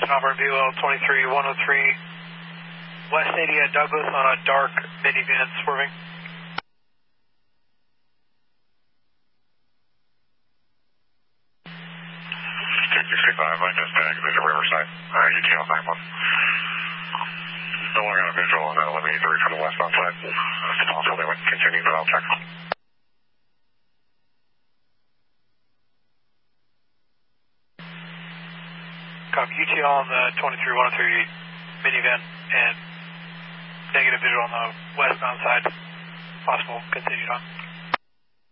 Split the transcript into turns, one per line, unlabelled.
Auburn BUL 23103, West 80 at Douglas on a dark minivan swerving.
I just tagged into Riverside, UTL 91. No longer got a visual on that 1183 from the westbound side. It's possible they would continue, but I'll check.
Copy, UTL on the 23103 minivan and negative visual on the westbound side. Possible, continued on.